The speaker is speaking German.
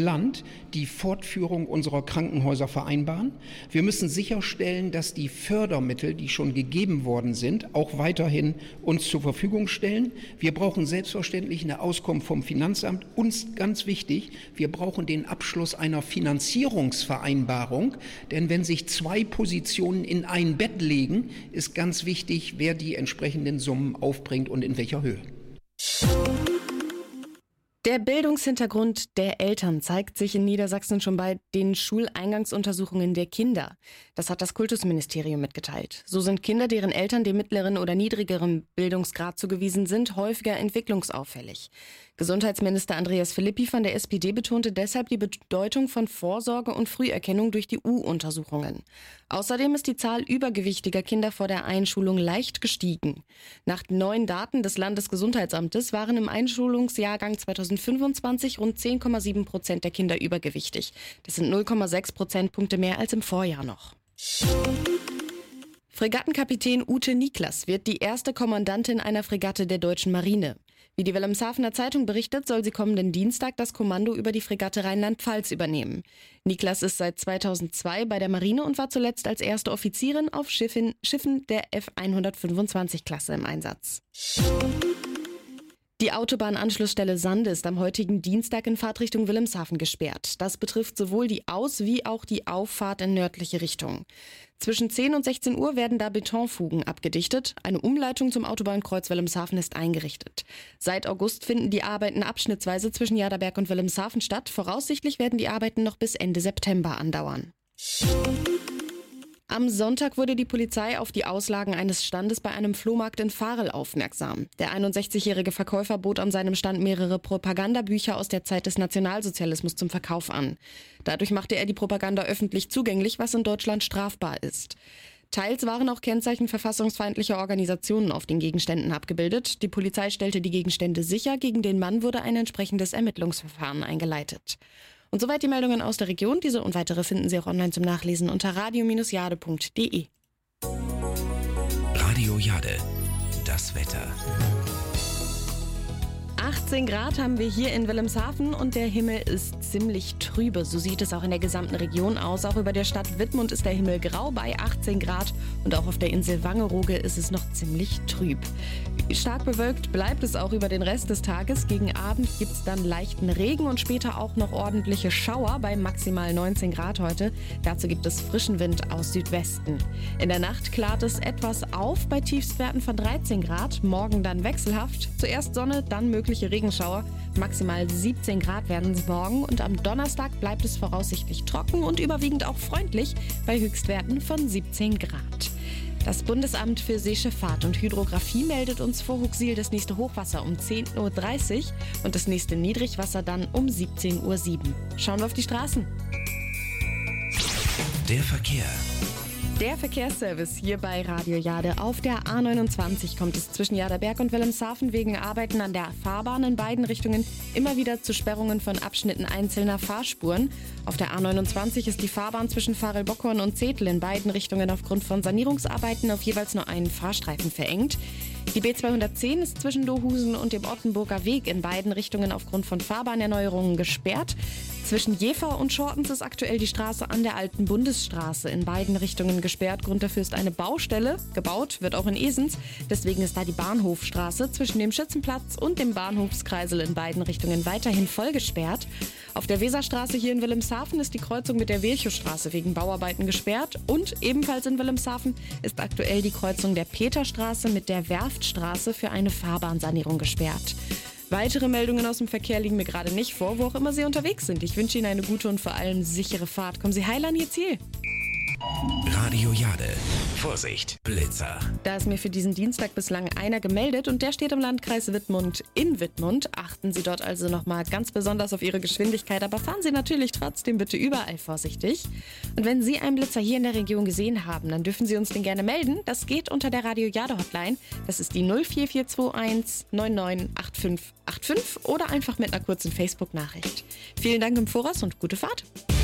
Land die Fortführung unserer Krankenhäuser vereinbaren. Wir müssen sicherstellen, dass die Fördermittel, die schon gegeben worden sind, auch weiterhin uns zur Verfügung stellen. Wir brauchen selbstverständlich eine Auskunft vom Finanzamt. Uns ganz wichtig, wir brauchen den Abschluss einer Finanzierungsvereinbarung. Denn wenn sich zwei Positionen in ein Bett legen, ist ganz wichtig, wer die entsprechenden Summen aufbringt und in welcher Höhe. Der Bildungshintergrund der Eltern zeigt sich in Niedersachsen schon bei den Schuleingangsuntersuchungen der Kinder. Das hat das Kultusministerium mitgeteilt. So sind Kinder, deren Eltern dem mittleren oder niedrigeren Bildungsgrad zugewiesen sind, häufiger entwicklungsauffällig. Gesundheitsminister Andreas Philippi von der SPD betonte deshalb die Bedeutung von Vorsorge und Früherkennung durch die U-Untersuchungen. Außerdem ist die Zahl übergewichtiger Kinder vor der Einschulung leicht gestiegen. Nach neuen Daten des Landesgesundheitsamtes waren im Einschulungsjahrgang 2025 rund 10,7% der Kinder übergewichtig. Das sind 0,6 Prozentpunkte mehr als im Vorjahr noch. Fregattenkapitän Ute Niklas wird die erste Kommandantin einer Fregatte der deutschen Marine. Wie die Wilhelmshavener Zeitung berichtet, soll sie kommenden Dienstag das Kommando über die Fregatte Rheinland-Pfalz übernehmen. Niklas ist seit 2002 bei der Marine und war zuletzt als erste Offizierin auf Schiffen der F-125-Klasse im Einsatz. Die Autobahnanschlussstelle Sande ist am heutigen Dienstag in Fahrtrichtung Wilhelmshaven gesperrt. Das betrifft sowohl die Aus- wie auch die Auffahrt in nördliche Richtung. Zwischen 10 und 16 Uhr werden da Betonfugen abgedichtet. Eine Umleitung zum Autobahnkreuz Wilhelmshaven ist eingerichtet. Seit August finden die Arbeiten abschnittsweise zwischen Jaderberg und Wilhelmshaven statt. Voraussichtlich werden die Arbeiten noch bis Ende September andauern. Am Sonntag wurde die Polizei auf die Auslagen eines Standes bei einem Flohmarkt in Varel aufmerksam. Der 61-jährige Verkäufer bot an seinem Stand mehrere Propagandabücher aus der Zeit des Nationalsozialismus zum Verkauf an. Dadurch machte er die Propaganda öffentlich zugänglich, was in Deutschland strafbar ist. Teils waren auch Kennzeichen verfassungsfeindlicher Organisationen auf den Gegenständen abgebildet. Die Polizei stellte die Gegenstände sicher. Gegen den Mann wurde ein entsprechendes Ermittlungsverfahren eingeleitet. Und soweit die Meldungen aus der Region. Diese und weitere finden Sie auch online zum Nachlesen unter radio-jade.de. Radio Jade, das Wetter. 18 Grad haben wir hier in Wilhelmshaven und der Himmel ist ziemlich trübe. So sieht es auch in der gesamten Region aus. Auch über der Stadt Wittmund ist der Himmel grau bei 18 Grad und auch auf der Insel Wangerooge ist es noch ziemlich trüb. Stark bewölkt bleibt es auch über den Rest des Tages. Gegen Abend gibt es dann leichten Regen und später auch noch ordentliche Schauer bei maximal 19 Grad heute. Dazu gibt es frischen Wind aus Südwesten. In der Nacht klart es etwas auf bei Tiefstwerten von 13 Grad. Morgen dann wechselhaft. Zuerst Sonne, dann mögliche Regenschauer. Maximal 17 Grad werden es morgen und am Donnerstag bleibt es voraussichtlich trocken und überwiegend auch freundlich bei Höchstwerten von 17 Grad. Das Bundesamt für Seeschifffahrt und Hydrographie meldet uns vor Huxil das nächste Hochwasser um 10:30 Uhr und das nächste Niedrigwasser dann um 17:07 Uhr. Schauen wir auf die Straßen. Der Verkehr. Der Verkehrsservice hier bei Radio Jade. Auf der A29 kommt es zwischen Jaderberg und Wilhelmshaven wegen Arbeiten an der Fahrbahn in beiden Richtungen immer wieder zu Sperrungen von Abschnitten einzelner Fahrspuren. Auf der A29 ist die Fahrbahn zwischen Varel-Bockhorn und Zetel in beiden Richtungen aufgrund von Sanierungsarbeiten auf jeweils nur einen Fahrstreifen verengt. Die B210 ist zwischen Lohusen und dem Ottenburger Weg in beiden Richtungen aufgrund von Fahrbahnerneuerungen gesperrt. Zwischen Jever und Schortens ist aktuell die Straße an der alten Bundesstraße in beiden Richtungen gesperrt. Grund dafür ist eine Baustelle. Gebaut wird auch in Esens. Deswegen ist da die Bahnhofstraße zwischen dem Schützenplatz und dem Bahnhofskreisel in beiden Richtungen weiterhin voll gesperrt. Auf der Weserstraße hier in Wilhelmshaven ist die Kreuzung mit der Virchowstraße wegen Bauarbeiten gesperrt. Und ebenfalls in Wilhelmshaven ist aktuell die Kreuzung der Peterstraße mit der Werftstraße für eine Fahrbahnsanierung gesperrt. Weitere Meldungen aus dem Verkehr liegen mir gerade nicht vor, wo auch immer Sie unterwegs sind. Ich wünsche Ihnen eine gute und vor allem sichere Fahrt. Kommen Sie heil an Ihr Ziel. Radio Jade. Vorsicht, Blitzer. Da ist mir für diesen Dienstag bislang einer gemeldet und der steht im Landkreis Wittmund in Wittmund. Achten Sie dort also nochmal ganz besonders auf Ihre Geschwindigkeit, aber fahren Sie natürlich trotzdem bitte überall vorsichtig. Und wenn Sie einen Blitzer hier in der Region gesehen haben, dann dürfen Sie uns den gerne melden. Das geht unter der Radio Jade Hotline. Das ist die 04421 998585 oder einfach mit einer kurzen Facebook-Nachricht. Vielen Dank im Voraus und gute Fahrt.